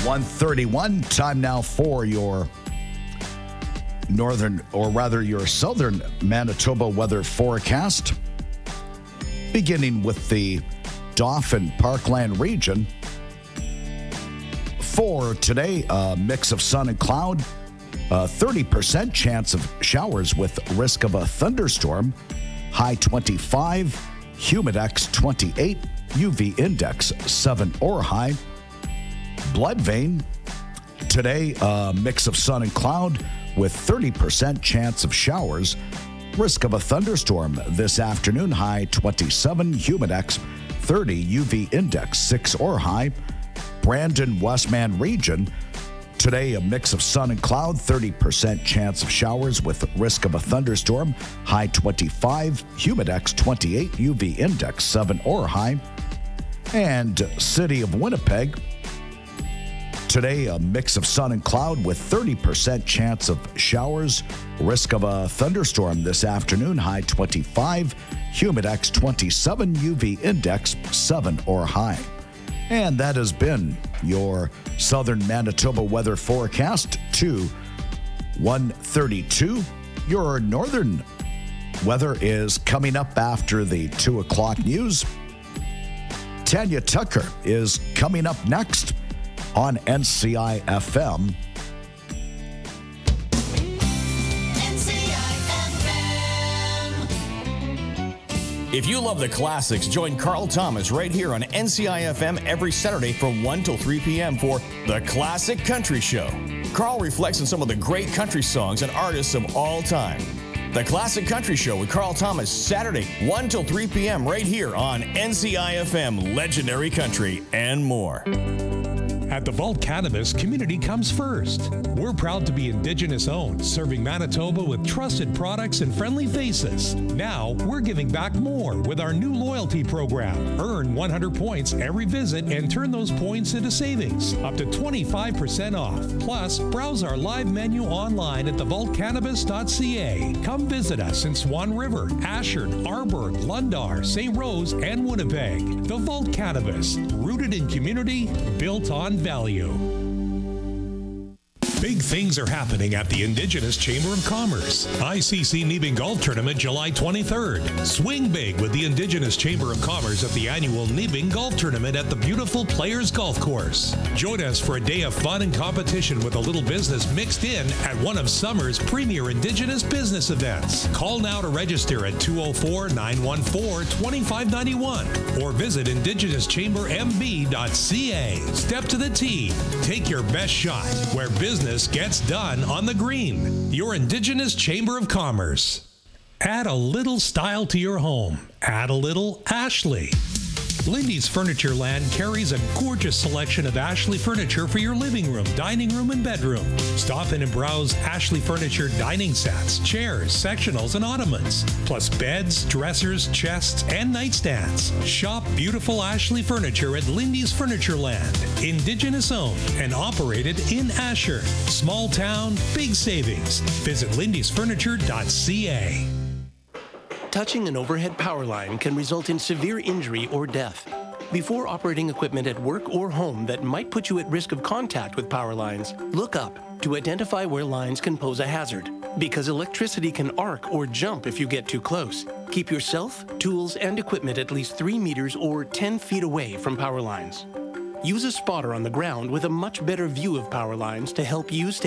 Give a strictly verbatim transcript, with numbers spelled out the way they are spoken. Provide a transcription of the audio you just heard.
one thirty-one. Time now for your northern, or rather your southern Manitoba weather forecast. Beginning with the Dauphin Parkland region. For today, a mix of sun and cloud. A thirty percent chance of showers with risk of a thunderstorm. High twenty-five, humidex twenty-eight, U V index seven or high. Bloodvein, today a mix of sun and cloud with thirty percent chance of showers. Risk of a thunderstorm this afternoon. High twenty-seven, humidex thirty, U V index six or high. Brandon Westman region, today a mix of sun and cloud, thirty percent chance of showers with risk of a thunderstorm. High twenty-five, humidex twenty-eight, U V index seven or high. And City of Winnipeg, today a mix of sun and cloud with thirty percent chance of showers. Risk of a thunderstorm this afternoon. High twenty-five, humidex twenty-seven, U V index seven or high. And that has been your southern Manitoba weather forecast to one thirty-two. Your northern weather is coming up after the two o'clock news. Tanya Tucker is coming up next on N C I F M. If you love the classics, join Carl Thomas right here on N C I F M every Saturday from one till three p.m. for The Classic Country Show. Carl reflects on some of the great country songs and artists of all time. The Classic Country Show with Carl Thomas, Saturday, one till three p.m. right here on N C I F M, Legendary Country, and more. At the Vault Cannabis, community comes first. We're proud to be Indigenous owned, serving Manitoba with trusted products and friendly faces. Now, we're giving back more with our new loyalty program. Earn one hundred points every visit and turn those points into savings, up to twenty-five percent off. Plus, browse our live menu online at the vault cannabis dot c a. Come visit us in Swan River, Ashford, Arborg, Lundar, Saint Rose, and Winnipeg. The Vault Cannabis, rooted in community, built on value. Big things are happening at the Indigenous Chamber of Commerce. I C C Niebing Golf Tournament July twenty-third. Swing big with the Indigenous Chamber of Commerce at the annual Niebing Golf Tournament at the beautiful Players Golf Course. Join us for a day of fun and competition with a little business mixed in at one of summer's premier Indigenous business events. Call now to register at two oh four, nine one four, two five nine one or visit indigenous chamber m b dot c a. Step to the tee. Take your best shot where business gets done on the green. Your Indigenous Chamber of Commerce. Add a little style to your home. Add a little Ashley. Lindy's Furniture Land carries a gorgeous selection of Ashley furniture for your living room, dining room, and bedroom. Stop in and browse Ashley Furniture dining sets, chairs, sectionals, and ottomans, plus beds, dressers, chests, and nightstands. Shop beautiful Ashley furniture at Lindy's Furniture Land. Indigenous owned and operated in Asher. Small town, big savings. Visit lindys furniture dot c a. Touching an overhead power line can result in severe injury or death. Before operating equipment at work or home that might put you at risk of contact with power lines, look up to identify where lines can pose a hazard, because electricity can arc or jump if you get too close. Keep yourself, tools, and equipment at least three meters or ten feet away from power lines. Use a spotter on the ground with a much better view of power lines to help you stay